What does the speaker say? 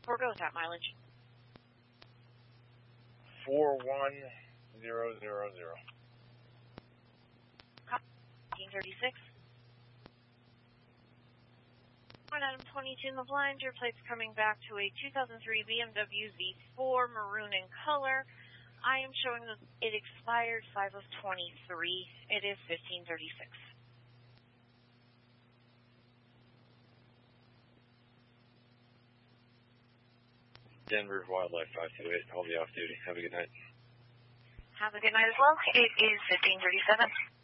Where goes that mileage? 41000. 1536. Item 22 in the blind, your plate's coming back to a 2003 BMW Z4 maroon in color. I am showing that it expired 5 of 23. It is 1536. Denver Wildlife 528. I'll be off duty. Have a good night. Have a good night as well. It is 1537.